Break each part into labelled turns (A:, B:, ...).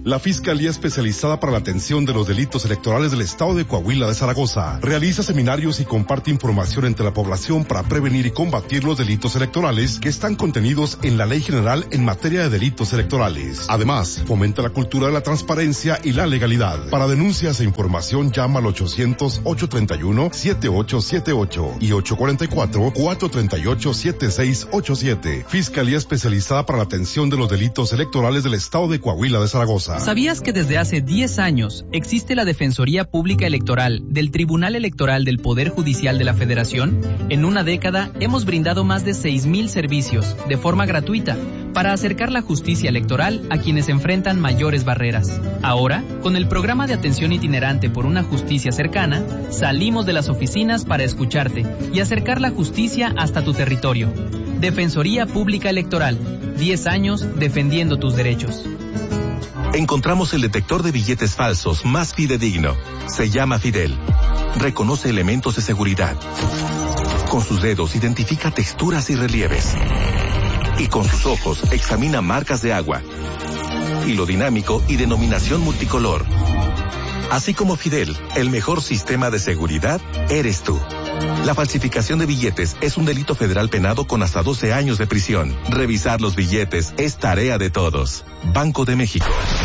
A: La Fiscalía Especializada para la Atención de los Delitos Electorales del Estado de Coahuila de Zaragoza realiza seminarios y comparte información entre la población para prevenir y combatir los delitos electorales que están contenidos en la Ley General en materia de delitos electorales. Además, fomenta la cultura de la transparencia y la legalidad. Para denuncias e información llama al 800-831-7878 y 844-438-7687. Fiscalía Especializada para la Atención de los Delitos Electorales del Estado de Coahuila de Zaragoza.
B: ¿Sabías que desde hace 10 años existe la Defensoría Pública Electoral del Tribunal Electoral del Poder Judicial de la Federación? En una década hemos brindado más de 6,000 servicios de forma gratuita para acercar la justicia electoral a quienes enfrentan mayores barreras. Ahora, con el programa de atención itinerante por una justicia cercana, salimos de las oficinas para escucharte y acercar la justicia hasta tu territorio. Defensoría Pública Electoral, 10 años defendiendo tus derechos.
C: Encontramos el detector de billetes falsos más fidedigno. Se llama Fidel. Reconoce elementos de seguridad. Con sus dedos identifica texturas y relieves. Y con sus ojos examina marcas de agua. Hilo dinámico y denominación multicolor. Así como Fidel, el mejor sistema de seguridad eres tú. La falsificación de billetes es un delito federal penado con hasta 12 años de prisión. Revisar los billetes es tarea de todos. Banco de México.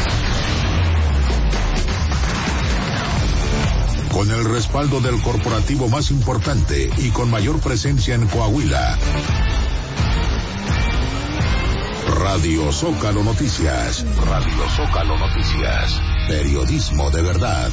D: Con el respaldo del corporativo más importante y con mayor presencia en Coahuila. Radio Zócalo Noticias. Radio Zócalo Noticias. Periodismo de verdad.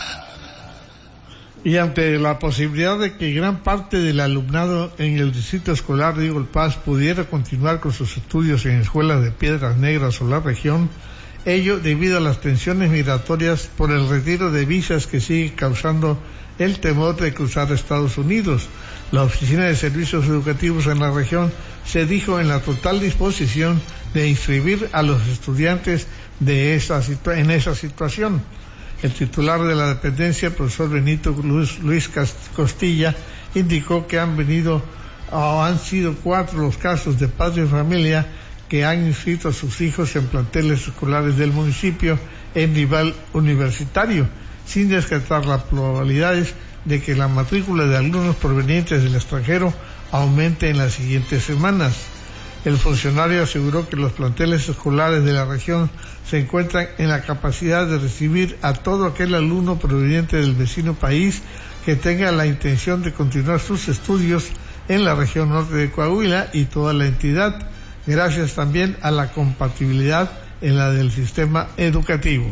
E: Y ante la posibilidad de que gran parte del alumnado en el distrito escolar de Eagle Pass pudiera continuar con sus estudios en escuelas de Piedras Negras o la región, ello debido a las tensiones migratorias por el retiro de visas que sigue causando el temor de cruzar Estados Unidos. La Oficina de Servicios Educativos en la región se dijo en la total disposición de inscribir a los estudiantes en esa situación. El titular de la dependencia, el profesor Benito Luis Costilla, indicó que han sido 4 los casos de padres de familia que han inscrito a sus hijos en planteles escolares del municipio en nivel universitario, sin descartar las probabilidades de que la matrícula de alumnos provenientes del extranjero aumente en las siguientes semanas. El funcionario aseguró que los planteles escolares de la región se encuentran en la capacidad de recibir a todo aquel alumno proveniente del vecino país que tenga la intención de continuar sus estudios en la región norte de Coahuila y toda la entidad, gracias también a la compatibilidad en la del sistema educativo.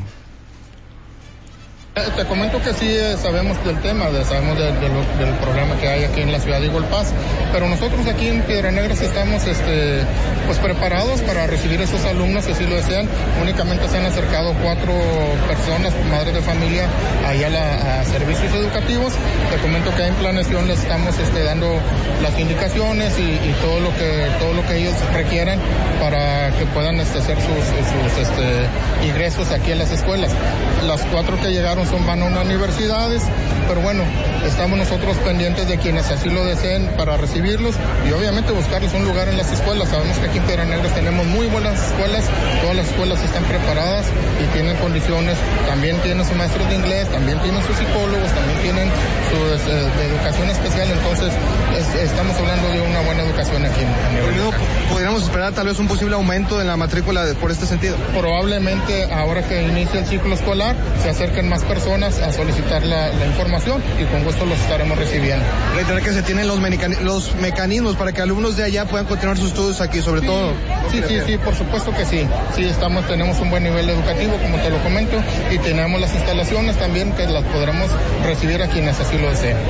F: Te comento que sí sabemos del tema, sabemos del programa que hay aquí en la ciudad de Eagle Pass, pero nosotros aquí en Piedras Negras estamos pues preparados para recibir a esos alumnos si así lo desean. Únicamente se han acercado 4 personas, madres de familia, allá a servicios educativos. Te comento que en planeación les estamos dando las indicaciones y todo lo que ellos requieran para que puedan hacer sus ingresos aquí en las escuelas. Las 4 que llegaron van a unas universidades, pero bueno, estamos nosotros pendientes de quienes así lo deseen para recibirlos y obviamente buscarles un lugar en las escuelas. Sabemos que aquí en Piedras Negras tenemos muy buenas escuelas, todas las escuelas están preparadas y tienen condiciones, también tienen sus maestros de inglés, también tienen sus psicólogos, también tienen su educación especial, entonces estamos hablando de una buena educación aquí en Piedras.
G: ¿Podríamos esperar tal vez un posible aumento en la matrícula por este sentido?
F: Probablemente ahora que inicia el ciclo escolar se acerquen más personas a solicitar la información y con gusto los estaremos recibiendo.
G: Reiterar que se tienen los mecanismos para que alumnos de allá puedan continuar sus estudios aquí, sobre todo.
F: Sí, por supuesto que sí. Sí, tenemos un buen nivel educativo, como te lo comento, y tenemos las instalaciones también que las podremos recibir a quienes así lo deseen.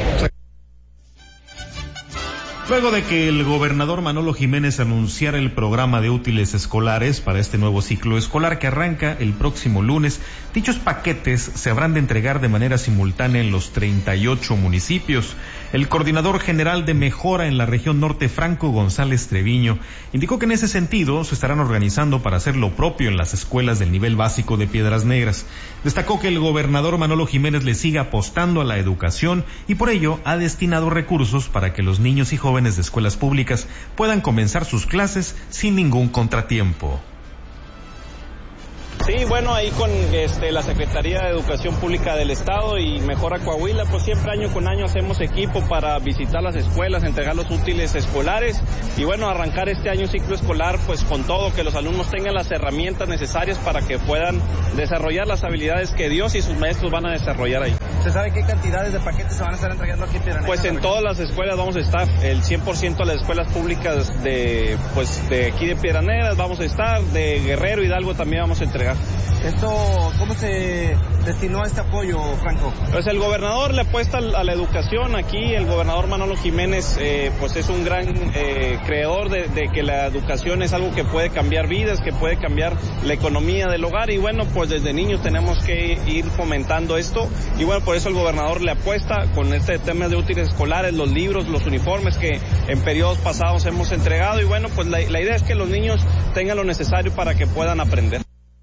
H: Luego de que el gobernador Manolo Jiménez anunciara el programa de útiles escolares para este nuevo ciclo escolar que arranca el próximo lunes, dichos paquetes se habrán de entregar de manera simultánea en los 38 municipios. El coordinador general de Mejora en la región norte, Franco González Treviño, indicó que en ese sentido se estarán organizando para hacer lo propio en las escuelas del nivel básico de Piedras Negras. Destacó que el gobernador Manolo Jiménez le sigue apostando a la educación y por ello ha destinado recursos para que los niños y jóvenes de escuelas públicas puedan comenzar sus clases sin ningún contratiempo.
I: Sí, bueno, ahí con la Secretaría de Educación Pública del Estado y Mejora Coahuila, pues siempre año con año hacemos equipo para visitar las escuelas, entregar los útiles escolares y bueno, arrancar este año ciclo escolar pues con todo, que los alumnos tengan las herramientas necesarias para que puedan desarrollar las habilidades que Dios y sus maestros van a desarrollar ahí.
J: ¿Se sabe qué cantidades de paquetes se van a estar entregando aquí en Piedra Negra?
I: Pues en todas las escuelas vamos a estar, el 100% de las escuelas públicas de aquí de Piedra Negra vamos a estar, de Guerrero, Hidalgo también vamos a entregar.
J: ¿Cómo se destinó a este apoyo, Franco?
I: Pues el gobernador le apuesta a la educación aquí, el gobernador Manolo Jiménez pues es un gran creador de que la educación es algo que puede cambiar vidas, que puede cambiar la economía del hogar y bueno, pues desde niños tenemos que ir fomentando esto y bueno, por eso el gobernador le apuesta con este tema de útiles escolares, los libros, los uniformes que en periodos pasados hemos entregado y bueno, pues la idea es que los niños tengan lo necesario para que puedan aprender.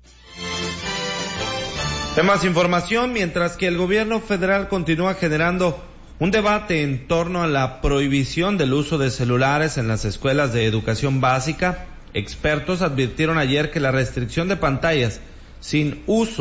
K: Más información, mientras que el gobierno federal continúa generando un debate en torno a la prohibición del uso de celulares en las escuelas de educación básica, expertos advirtieron ayer que la restricción de pantallas sin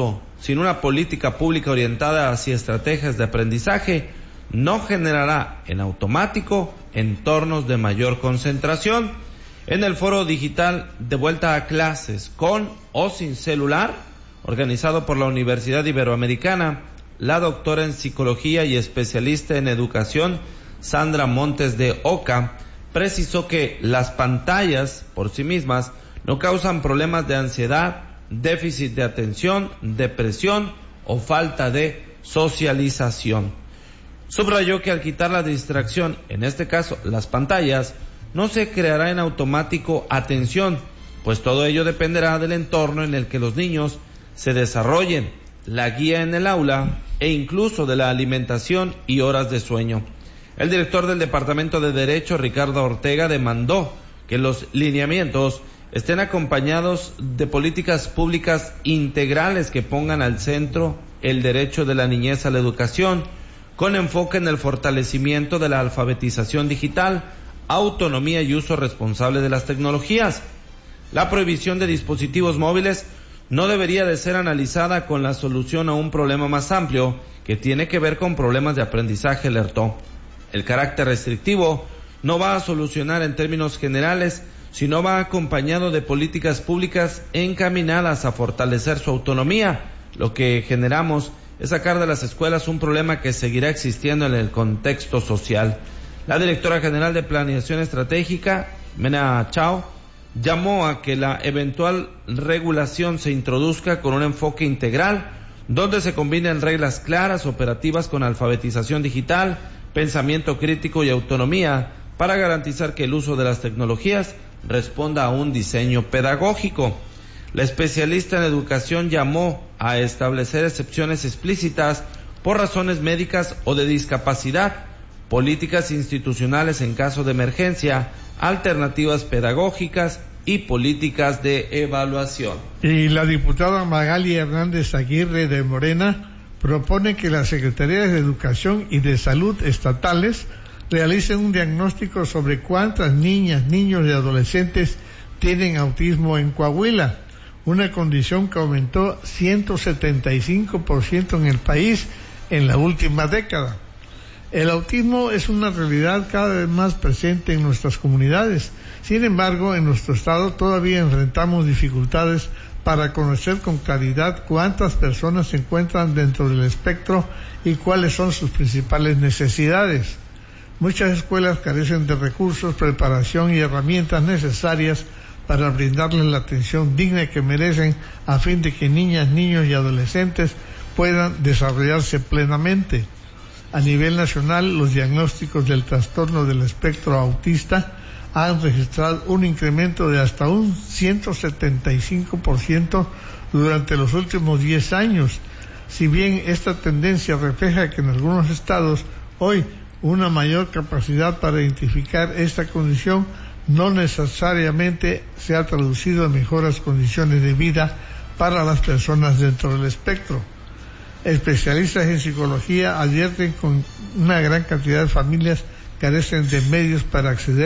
K: una política pública orientada hacia estrategias de aprendizaje, no generará en automático entornos de mayor concentración. En el foro digital de vuelta a clases con o sin celular, organizado por la Universidad Iberoamericana, la doctora en psicología y especialista en educación, Sandra Montes de Oca, precisó que las pantallas por sí mismas no causan problemas de ansiedad, déficit de atención, depresión o falta de socialización. Subrayó que al quitar la distracción, en este caso las pantallas, no se creará en automático atención, pues todo ello dependerá del entorno en el que los niños se desarrollen, la guía en el aula e incluso de la alimentación y horas de sueño. El director del Departamento de Derecho, Ricardo Ortega, demandó que los lineamientos estén acompañados de políticas públicas integrales que pongan al centro el derecho de la niñez a la educación, con enfoque en el fortalecimiento de la alfabetización digital, autonomía y uso responsable de las tecnologías. La prohibición de dispositivos móviles no debería de ser analizada con la solución a un problema más amplio que tiene que ver con problemas de aprendizaje, alertó. El carácter restrictivo no va a solucionar en términos generales, sino va acompañado de políticas públicas encaminadas a fortalecer su autonomía. Lo que generamos es sacar de las escuelas un problema que seguirá existiendo en el contexto social. La directora general de Planeación Estratégica, Mena Chao, llamó a que la eventual regulación se introduzca con un enfoque integral, donde se combinen reglas claras, operativas con alfabetización digital, pensamiento crítico y autonomía, para garantizar que el uso de las tecnologías responda a un diseño pedagógico. La especialista en educación llamó a establecer excepciones explícitas por razones médicas o de discapacidad, políticas institucionales en caso de emergencia, alternativas pedagógicas y políticas de evaluación.
E: Y la diputada Magali Hernández Aguirre de Morena propone que las Secretarías de Educación y de Salud estatales realicen un diagnóstico sobre cuántas niñas, niños y adolescentes tienen autismo en Coahuila, una condición que aumentó 175% en el país en la última década. El autismo es una realidad cada vez más presente en nuestras comunidades. Sin embargo, en nuestro estado todavía enfrentamos dificultades para conocer con claridad cuántas personas se encuentran dentro del espectro y cuáles son sus principales necesidades. Muchas escuelas carecen de recursos, preparación y herramientas necesarias para brindarles la atención digna que merecen a fin de que niñas, niños y adolescentes puedan desarrollarse plenamente. A nivel nacional, los diagnósticos del trastorno del espectro autista han registrado un incremento de hasta un 175% durante los últimos 10 años. Si bien esta tendencia refleja que en algunos estados hoy una mayor capacidad para identificar esta condición no necesariamente se ha traducido en mejores condiciones de vida para las personas dentro del espectro. Especialistas en psicología advierten que una gran cantidad de familias carecen de medios para acceder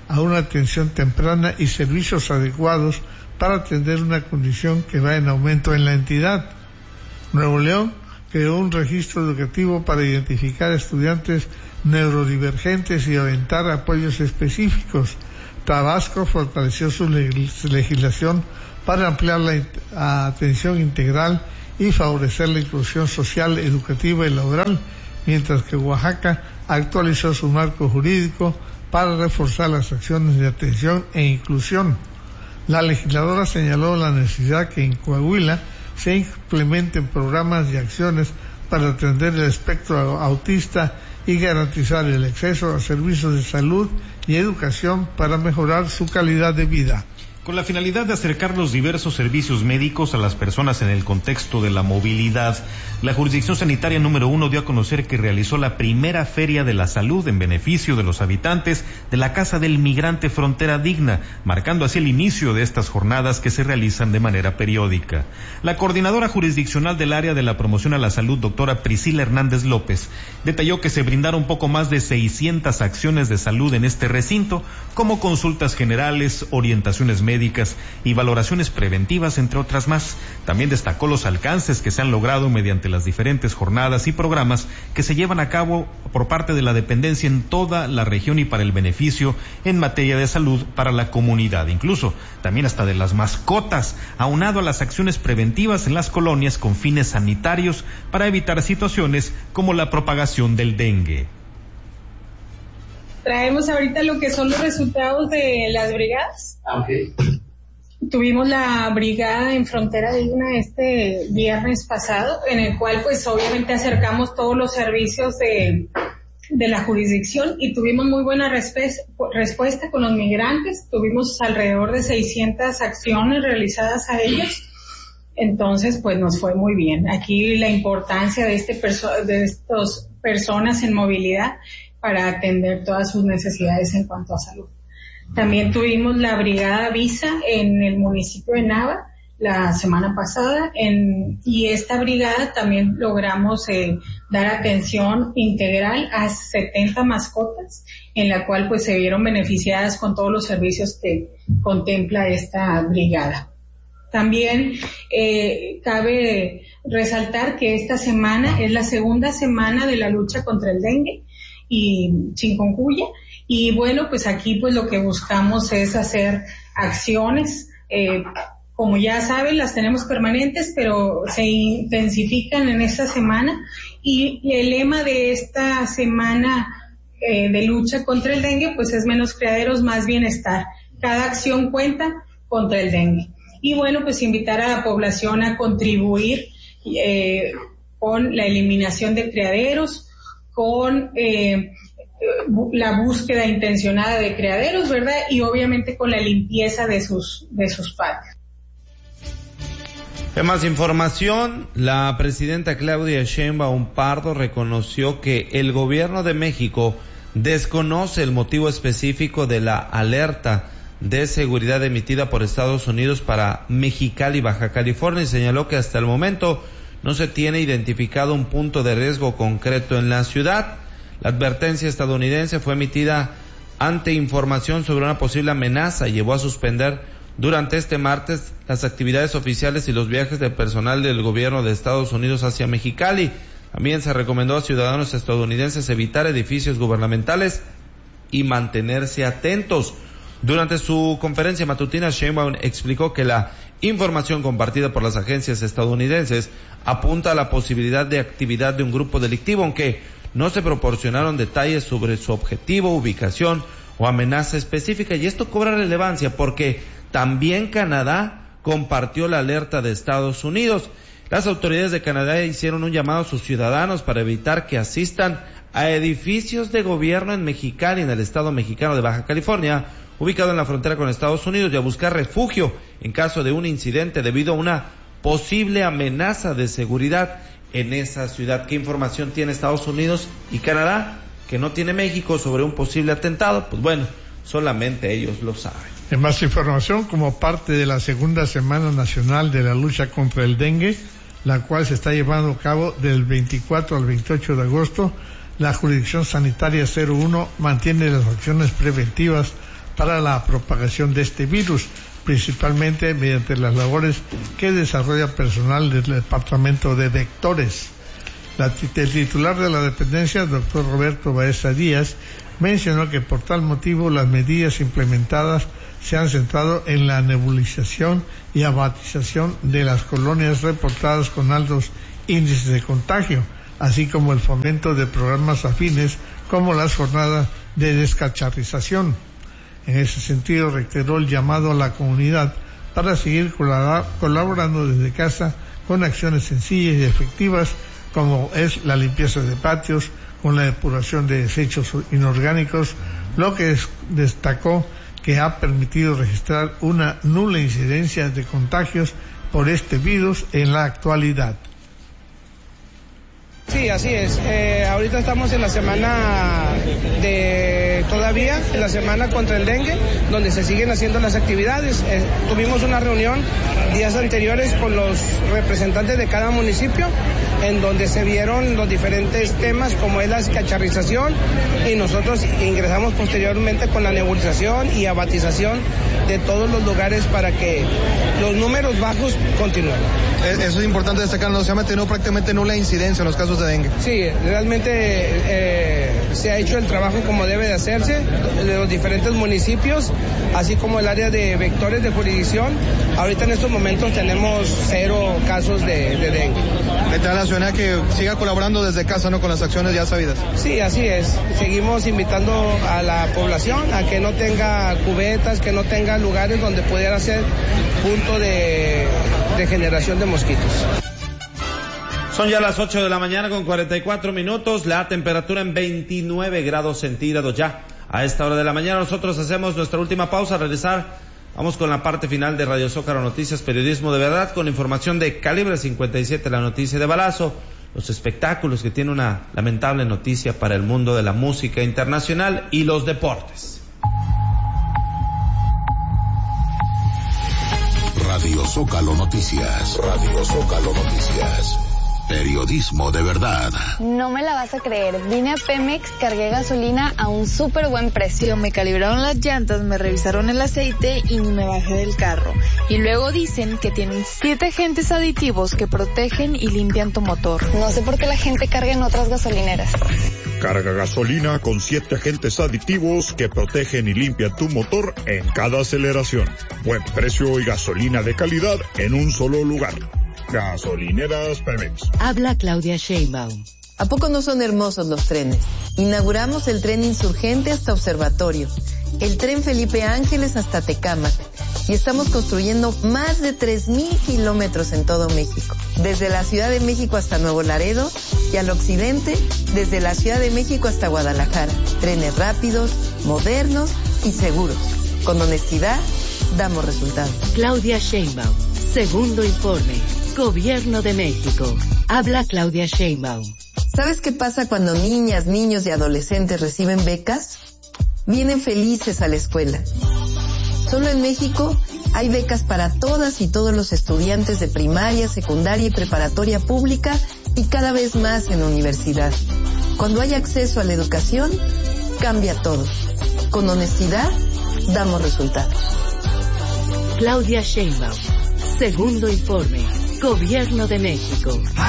E: a una atención temprana y servicios adecuados para atender una condición que va en aumento en la entidad. Nuevo León creó un registro educativo para identificar estudiantes neurodivergentes y orientar apoyos específicos. Tabasco fortaleció su legislación para ampliar la atención integral y favorecer la inclusión social, educativa y laboral, mientras que Oaxaca actualizó su marco jurídico para reforzar las acciones de atención e inclusión. La legisladora señaló la necesidad que en Coahuila se implementen programas y acciones para atender el espectro autista y garantizar el acceso a servicios de salud y educación para mejorar su calidad de vida.
H: Con la finalidad de acercar los diversos servicios médicos a las personas en el contexto de la movilidad, la Jurisdicción Sanitaria número 1 dio a conocer que realizó la primera Feria de la Salud en beneficio de los habitantes de la Casa del Migrante Frontera Digna, marcando así el inicio de estas jornadas que se realizan de manera periódica. La coordinadora jurisdiccional del área de la promoción a la salud, doctora Priscila Hernández López, detalló que se brindaron poco más de 600 acciones de salud en este recinto, como consultas generales, orientaciones médicas y valoraciones preventivas, entre otras más. También destacó los alcances que se han logrado mediante las diferentes jornadas y programas que se llevan a cabo por parte de la dependencia en toda la región y para el beneficio en materia de salud para la comunidad, incluso también hasta de las mascotas, aunado a las acciones preventivas en las colonias con fines sanitarios para evitar situaciones como la propagación del dengue.
L: Traemos ahorita lo que son los resultados de las brigadas.
M: Okay.
L: Tuvimos la brigada en Frontera Digna este viernes pasado, en el cual pues obviamente acercamos todos los servicios de la jurisdicción y tuvimos muy buena respuesta con los migrantes. Tuvimos alrededor de 600 acciones realizadas a ellos. Entonces pues nos fue muy bien. Aquí la importancia de estas personas en movilidad para atender todas sus necesidades en cuanto a salud. También tuvimos la brigada Visa en el municipio de Nava la semana pasada y esta brigada también logramos dar atención integral a 70 mascotas, en la cual pues se vieron beneficiadas con todos los servicios que contempla esta brigada. También cabe resaltar que esta semana es la segunda semana de la lucha contra el dengue y chikungunya, y bueno, pues aquí pues lo que buscamos es hacer acciones, como ya saben, las tenemos permanentes, pero se intensifican en esta semana, y el lema de esta semana de lucha contra el dengue pues es menos criaderos, más bienestar. Cada acción cuenta contra el dengue. Y bueno, pues invitar a la población a contribuir con la eliminación de criaderos, con la búsqueda intencionada de criaderos, ¿verdad? Y obviamente con la limpieza de sus patios.
K: En más información, la presidenta Claudia Sheinbaum Pardo reconoció que el gobierno de México desconoce el motivo específico de la alerta de seguridad emitida por Estados Unidos para Mexicali, Baja California, y señaló que hasta el momento no se tiene identificado un punto de riesgo concreto en la ciudad. La advertencia estadounidense fue emitida ante información sobre una posible amenaza y llevó a suspender durante este martes las actividades oficiales y los viajes de personal del gobierno de Estados Unidos hacia Mexicali. También se recomendó a ciudadanos estadounidenses evitar edificios gubernamentales y mantenerse atentos. Durante su conferencia matutina, Sheinbaum explicó que la información compartida por las agencias estadounidenses apunta a la posibilidad de actividad de un grupo delictivo, aunque no se proporcionaron detalles sobre su objetivo, ubicación o amenaza específica. Y esto cobra relevancia porque también Canadá compartió la alerta de Estados Unidos. Las autoridades de Canadá hicieron un llamado a sus ciudadanos para evitar que asistan a edificios de gobierno en Mexicali, en el estado mexicano de Baja California, ubicado en la frontera con Estados Unidos, y a buscar refugio en caso de un incidente debido a una posible amenaza de seguridad en esa ciudad. ¿Qué información tiene Estados Unidos y Canadá que no tiene México sobre un posible atentado? Pues bueno, solamente ellos lo saben.
E: En más información, como parte de la segunda Semana Nacional de la Lucha contra el Dengue, la cual se está llevando a cabo del 24 al 28 de agosto, la Jurisdicción Sanitaria 01 mantiene las acciones preventivas para la propagación de este virus, principalmente mediante las labores que desarrolla personal del Departamento de Vectores. El titular de la dependencia, el doctor Roberto Baeza Díaz, mencionó que por tal motivo las medidas implementadas se han centrado en la nebulización y abatización de las colonias reportadas con altos índices de contagio, así como el fomento de programas afines como las jornadas de descacharrización. En ese sentido, reiteró el llamado a la comunidad para seguir colaborando desde casa con acciones sencillas y efectivas como es la limpieza de patios, con la depuración de desechos inorgánicos, lo que destacó que ha permitido registrar una nula incidencia de contagios por este virus en la actualidad.
M: Sí, así es. Ahorita estamos en la semana en la semana contra el dengue, donde se siguen haciendo las actividades. Tuvimos una reunión días anteriores con los representantes de cada municipio, en donde se vieron los diferentes temas como es la descacharrización, y nosotros ingresamos posteriormente con la nebulización y abatización de todos los lugares para que los números bajos continúen.
G: Eso es importante destacarlo, se ha mantenido prácticamente nula incidencia en los casos de dengue.
M: Sí, realmente se ha hecho el trabajo como debe de hacerse de los diferentes municipios, así como el área de vectores de jurisdicción. Ahorita en estos momentos tenemos 0 casos de dengue.
G: Está la ciudad que siga colaborando desde casa, ¿no?, con las acciones ya sabidas.
M: Sí, así es. Seguimos invitando a la población a que no tenga cubetas, que no tenga lugares donde pudiera ser punto de generación de mosquitos.
K: Son ya las 8 de la mañana con 44 minutos, la temperatura en 29 grados centígrados ya. A esta hora de la mañana nosotros hacemos nuestra última pausa. Al regresar, vamos con la parte final de Radio Zócalo Noticias, periodismo de verdad, con información de Calibre 57, la noticia de balazo, los espectáculos, que tiene una lamentable noticia para el mundo de la música internacional, y los deportes.
D: Radio Zócalo Noticias. Radio Zócalo Noticias. Periodismo de verdad.
N: No me la vas a creer. Vine a Pemex, cargué gasolina a un súper buen precio. Me calibraron las llantas, me revisaron el aceite y ni me bajé del carro. Y luego dicen que tienen 7 agentes aditivos que protegen y limpian tu motor. No sé por qué la gente carga en otras gasolineras.
O: Carga gasolina con 7 agentes aditivos que protegen y limpian tu motor en cada aceleración. Buen precio y gasolina de calidad en un solo lugar. Gasolineras Pemex.
P: Habla Claudia Sheinbaum.
Q: ¿A poco no son hermosos los trenes? Inauguramos el tren Insurgente hasta Observatorio, el tren Felipe Ángeles hasta Tecámac, y estamos construyendo más de 3,000 kilómetros en todo México. Desde la Ciudad de México hasta Nuevo Laredo, y al occidente, desde la Ciudad de México hasta Guadalajara. Trenes rápidos, modernos y seguros. Con honestidad, damos resultados.
P: Claudia Sheinbaum. Segundo informe. Gobierno de México. Habla Claudia Sheinbaum.
Q: ¿Sabes qué pasa cuando niñas, niños y adolescentes reciben becas? Vienen felices a la escuela. Solo en México hay becas para todas y todos los estudiantes de primaria, secundaria y preparatoria pública, y cada vez más en universidad. Cuando hay acceso a la educación, cambia todo. Con honestidad, damos resultados.
P: Claudia Sheinbaum. Segundo informe. Gobierno de México.